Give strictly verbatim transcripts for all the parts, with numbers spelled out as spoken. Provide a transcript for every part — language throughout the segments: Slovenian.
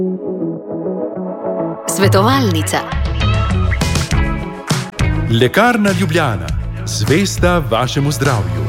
Svetovalnica. Lekarna Ljubljana, zvesta vašemu zdravju.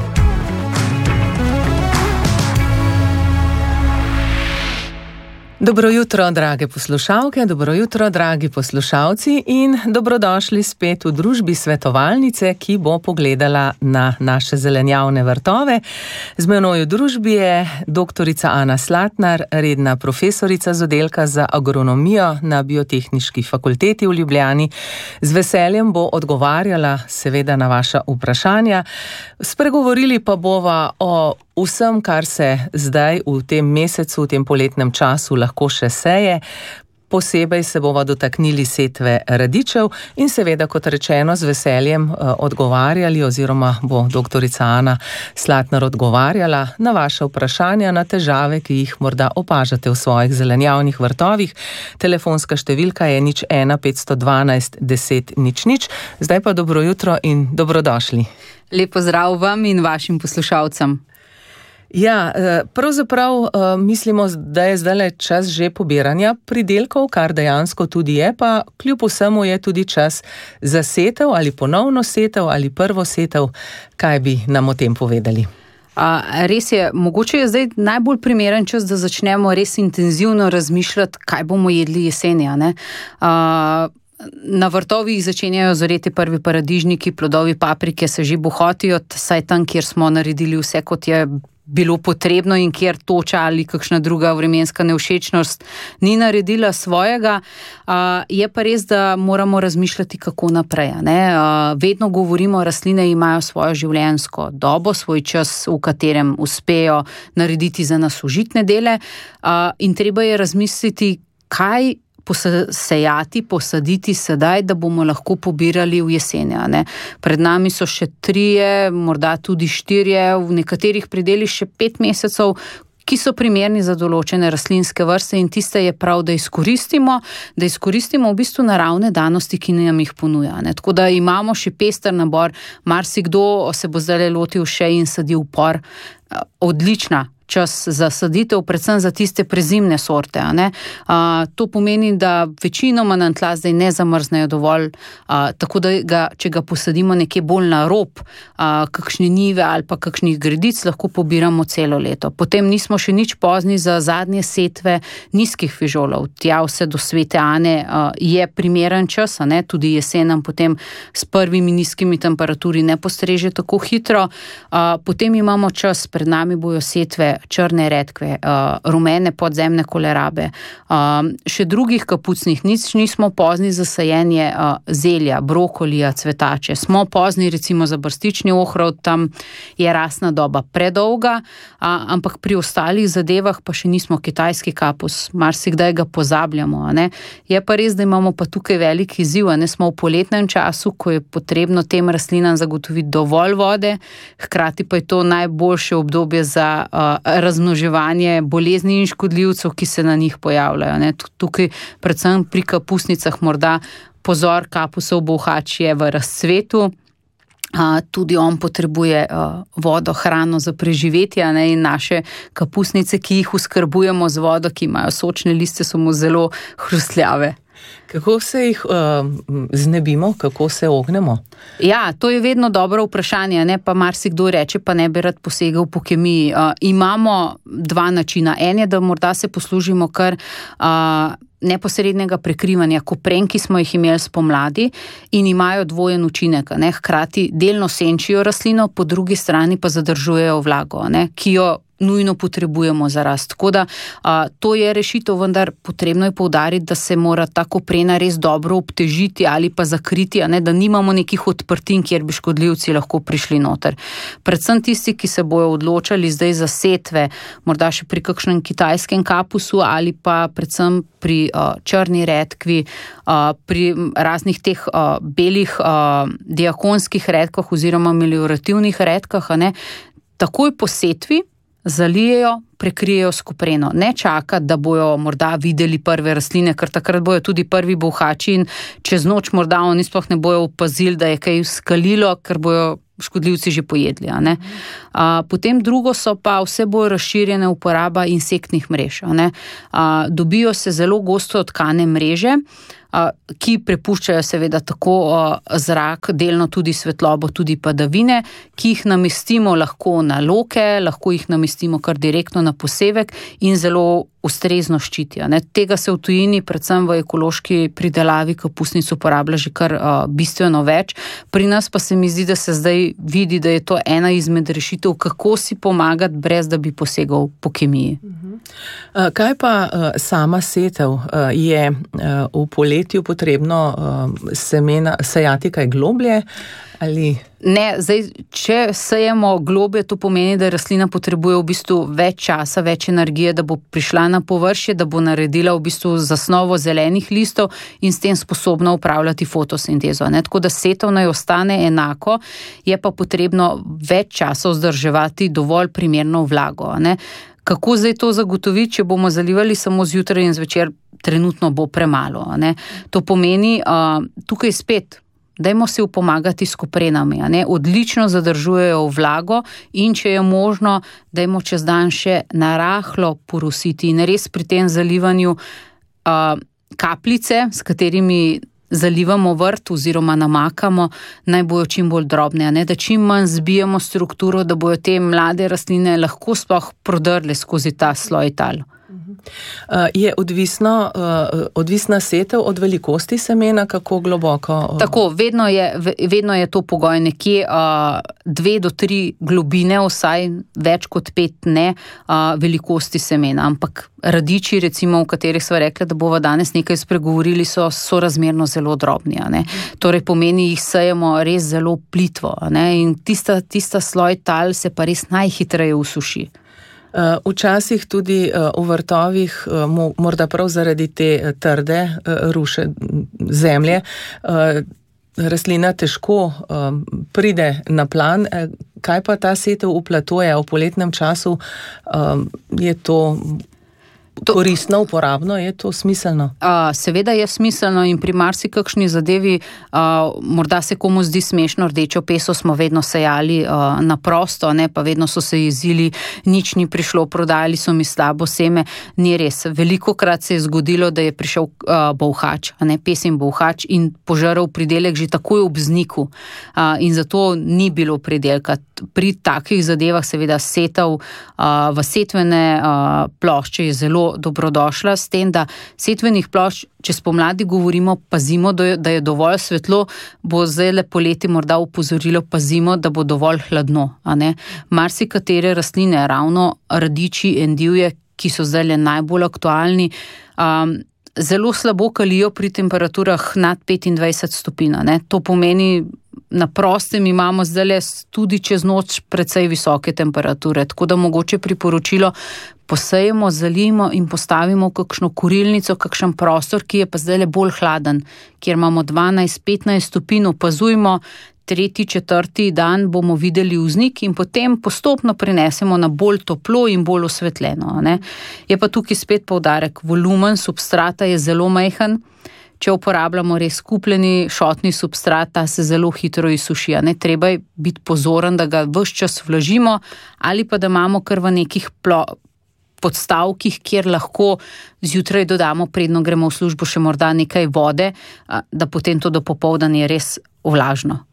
Dobro jutro, drage poslušalke, dobro jutro, dragi poslušalci in dobrodošli spet v družbi svetovalnice, ki bo pogledala na naše zelenjavne vrtove. Z menoj v družbi je doktorica Ana Slatnar, redna profesorica z oddelka za agronomijo na Biotehniški fakulteti v Ljubljani. Z veseljem bo odgovarjala seveda na vaša vprašanja. Spregovorili pa bova o vsem, kar se zdaj v tem mesecu, v tem poletnem času lahko še seje. Posebej se bova dotaknili setve radičev in seveda, kot rečeno, z veseljem odgovarjali oziroma bo doktorica Ana Slatnar odgovarjala na vaše vprašanja, na težave, ki jih morda opažate v svojih zelenjavnih vrtovih. Telefonska številka je nič ena petsto dvanajst deset nič nič. Zdaj pa dobro jutro in dobrodošli. Lep pozdrav vam in vašim poslušalcem. Ja, pravzaprav mislimo, da je zdaj čas že pobiranja pridelkov, kar dejansko tudi je, pa kljub vsemu je tudi čas za setev ali ponovno setev ali prvo setev. Kaj bi nam o tem povedali? A, res je, mogoče je zdaj najbolj primeren čas, da začnemo res intenzivno razmišljati, kaj bomo jedli jeseni, a ne? A, Na vrtovih začenjajo zoreti prvi paradižniki, plodovi paprike se že bohotijo, saj tam, kjer smo naredili vse, kot je bilo potrebno in kjer toča ali kakšna druga vremenska nevšečnost ni naredila svojega. Uh, je pa res, da moramo razmišljati, kako naprej. Ne? Uh, vedno govorimo, rastline imajo svojo življenjsko dobo, svoj čas, v katerem uspejo narediti za nas užitne dele, uh, in treba je razmisliti, kaj posejati, posaditi sedaj, da bomo lahko pobirali v jeseni. Ne? Pred nami so še trije, morda tudi štirje, v nekaterih predelih še pet mesecev, ki so primerni za določene rastlinske vrste in tiste je prav, da izkoristimo, da izkoristimo v bistvu naravne danosti, ki nam jih ponuja. Ne? Tako da imamo še pester nabor, marsikdo se bo zdaj lotil še in sadil por. Odlična čas za saditev, predvsem za tiste prezimne sorte. A ne? A, to pomeni, da večinoma na tla zdaj ne zamrznejo dovolj, a, tako da ga, če ga posadimo nekje bolj na rob, a, kakšne njive ali pa kakšnih gredic, lahko pobiramo celo leto. Potem nismo še nič pozni za zadnje setve nizkih fižolov. Tja vse do Svete Ane a, je primeren čas, a ne? Tudi jesen nam potem s prvimi nizkimi temperaturi ne postreže tako hitro. A, potem imamo čas, pred nami bojo setve črne redkve, uh, rumene podzemne kolerabe, uh, še drugih kapucnih nič, nismo pozni za sajenje uh, zelja, brokolija, cvetače. Smo pozni recimo za brstični ohrovt, tam je rastna doba predolga, uh, ampak pri ostalih zadevah pa še nismo kitajski kapus, marsikdaj ga pozabljamo. A ne? Je pa res, da imamo pa tukaj velik izziv, a ne, smo v poletnem času, ko je potrebno tem rastlinam zagotoviti dovolj vode, hkrati pa je to najboljše obdobje za uh, razmnoževanje bolezni in škodljivcev, ki se na njih pojavljajo. Ne. Tukaj predvsem pri kapusnicah morda pozor, kapusov bolhač je v razcvetu, a, tudi on potrebuje a, vodo, hrano za preživetje, ne, in naše kapusnice, ki jih oskrbujemo z vodo, ki imajo sočne liste, so mu zelo hrustljave. Kako se jih uh, znebimo, kako se ognemo? Ja, to je vedno dobro vprašanje, ne, pa marsikdo reče, pa ne bi rad posegal po kemiji. Uh, imamo dva načina. En je, da morda se poslužimo kar uh, neposrednega prekrivanja kopren, ki smo jih imeli spomladi in imajo dvojen učinek, ne, hkrati delno senčijo rastlino, po drugi strani pa zadržujejo vlago, ne, ki jo nujno potrebujemo za rast. Tako da a, to je rešitev, vendar potrebno je poudariti, da se mora ta koprena res dobro obtežiti ali pa zakriti, a ne, da nimamo nekih odprtin, kjer bi škodljivci lahko prišli noter. Predvsem tisti, ki se bojo odločali zdaj za setve, morda še pri kakšnem kitajskem kapusu ali pa predvsem pri uh, črni redkvi, uh, pri raznih teh uh, belih uh, diakonskih redkah oziroma meliorativnih redkah, a ne, takoj po setvi zalijejo, prekrijejo s kopreno. Ne čaka, da bojo morda videli prve rastline, ker takrat bojo tudi prvi bolhači in čez noč morda oni sploh ne bojo opazili, da je kaj skalilo, ker bojo škodljivci že pojedli. A ne? A, potem drugo so pa vse bolj razširjene uporaba insektnih mrež. A ne? A, dobijo se zelo gosto tkane mreže, a, ki prepuščajo seveda tako a, zrak, delno tudi svetlobo, tudi padavine, ki jih namestimo lahko na loke, lahko jih namestimo kar direktno na posevek in zelo ustrezno ščitijo. Ne? Tega se v tujini, predvsem v ekološki pridelavi kapusnic uporablja že kar a, bistveno več. Pri nas pa se mi zdi, da se zdaj vidi, da je to ena izmed rešitev, kako si pomagati, brez da bi posegal po kemiji. Kaj pa sama setev? Je v poletju potrebno semena sejati kaj globlje ali... Ne, zdaj, če sejemo globlje, to pomeni, da rastlina potrebuje v bistvu več časa, več energije, da bo prišla na površje, da bo naredila v bistvu zasnovo zelenih listov in s tem sposobna upravljati fotosintezo. Ne? Tako da setev naj ostane enako, je pa potrebno več časa vzdrževati dovolj primerno vlago. Ne? Kako zdaj to zagotoviti, če bomo zalivali samo zjutraj in zvečer, trenutno bo premalo. Ne? To pomeni, uh, tukaj spet, dajmo si upomagati s koprenami, a ne? Odlično zadržujejo vlago in če je možno, dajmo čez dan še narahlo porositi in res pri tem zalivanju uh, kapljice, s katerimi zalivamo vrt oziroma namakamo, naj bojo čim bolj drobne, a ne? Da čim manj zbijemo strukturo, da bojo te mlade rastline lahko sploh prodrle skozi ta sloj tal. Je odvisno, odvisna setev od velikosti semena, kako globoko? Tako, vedno je, vedno je to pogoj nekje dve do tri globine, vsaj več kot pet ne, velikosti semena. Ampak radiči, recimo, v katerih sva rekla, da bova danes nekaj spregovorili, so, so razmerno zelo drobni. A ne? Torej pomeni, jih sejemo res zelo plitvo. A ne? In tista, tista sloj tal se pa res najhitreje usuši. Včasih tudi v vrtovih, morda prav zaradi te trde ruše zemlje, rastlina težko pride na plan. Kaj pa ta setev v platoje v poletnem času? Je to koristno, uporabno, je to smiselno? Uh, seveda je smiselno in pri marsikakšni zadevi uh, morda se komu zdi smešno, rdečo peso smo vedno sejali uh, na prosto, ne, pa vedno so se jezili, nič ni prišlo, prodajali so mi slabo seme. Ni res. Velikokrat se je zgodilo, da je prišel uh, bolhač, a ne, pesin bolhač in požaral pridelek že takoj ob zniku. Uh, in zato ni bilo pridelka. Pri takih zadevah seveda setev uh, v setvene uh, plošče je zelo dobrodošla, s tem, da setvenih plošč, če spomladi govorimo, pazimo, da je dovolj svetlo, bo zdaj le poleti morda upozorilo, pazimo, da bo dovolj hladno. A ne? Marsikatere rastline, ravno radiči, endivje, ki so zdaj le najbolj aktualni, um, zelo slabo kalijo pri temperaturah nad petindvajset stopinj. Ne? To pomeni, na prostem imamo zdaj le tudi čez noč precej visoke temperature, tako da mogoče priporočilo posejemo, zalijemo in postavimo kakšno kurilnico, kakšen prostor, ki je pa zdaj le bolj hladen, kjer imamo dvanajst petnajst stopinj, opazujmo, tretji, četrti dan bomo videli vznik in potem postopno prinesemo na bolj toplo in bolj osvetljeno. Ne? Je pa tukaj spet poudarek, volumen substrata je zelo majhen. Če uporabljamo res kupljeni šotni substrat, ta se zelo hitro izsuši. Ne? Treba je biti pozoren, da ga ves čas vlažimo ali pa da imamo kar v nekih plo- podstavkih, kjer lahko zjutraj dodamo, predno gremo v službo, še morda nekaj vode, da potem to do popoldan je res vlažno.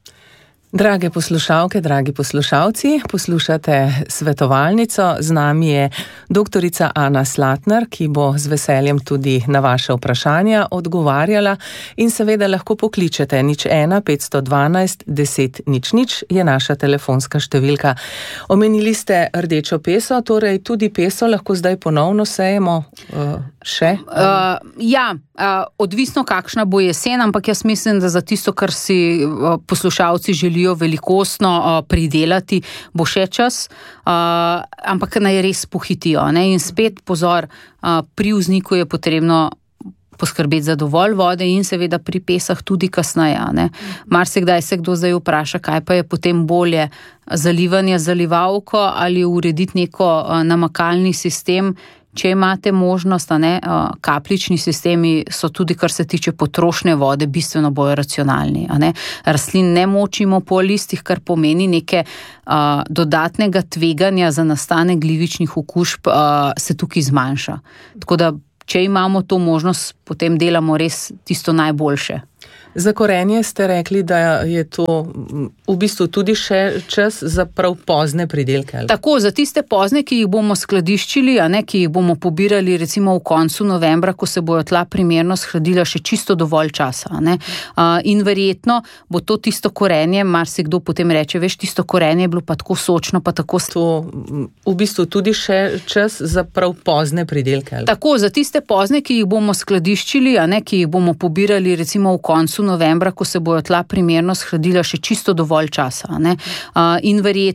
Drage poslušalke, dragi poslušalci, poslušate svetovalnico. Z nami je doktorica Ana Slatnar, ki bo z veseljem tudi na vaše vprašanja odgovarjala in seveda lahko pokličete nič ena petsto dvanajst deset nič nič je naša telefonska številka. Omenili ste rdečo peso, torej tudi peso lahko zdaj ponovno sejemo uh, še? Uh, ja, uh, odvisno kakšna bo jesen, ampak jaz mislim, da za tisto, kar si uh, poslušalci želijo velikostno uh, pridelati, bo še čas, uh, ampak naj res pohitijo. Ne? In spet pozor, uh, pri vzniku je potrebno poskrbeti za dovolj vode in seveda pri pesah tudi kasneje. Ne? Marsikdaj se kdo zdaj vpraša, kaj pa je potem bolje, zalivanje zalivalko ali urediti neko uh, namakalni sistem. če imate možnost, a ne, kapljični sistemi so tudi, kar se tiče potrošnje vode, bistveno bolj racionalni. A ne. Rastlin ne močimo po listih, kar pomeni neke a, dodatnega tveganja za nastanek glivičnih okužb a, se tukaj zmanjša. Tako da, če imamo to možnost, potem delamo res tisto najboljše. Za korenje ste rekli, da je to v bistvu tudi še čas za prav pozne pridelke. Ali? Tako, za tiste pozne, ki jih bomo skladiščili, a ne, ki jih bomo pobirali recimo v koncu novembra, ko se bojo tla primerno shladila, še čisto dovolj časa. A ne. A, in verjetno bo to tisto korenje, marsikdo potem reče, veš, tisto korenje je bilo pa tako sočno, pa tako... To v bistvu tudi še čas za prav pozne pridelke. Ali? Tako, za tiste pozne, ki jih bomo skladiščili, a ne, ki jih bomo pobirali recimo v koncu novembra, ko se bojo tla primerno shladila, še čisto dovolj časa. A ne. A, in verjetno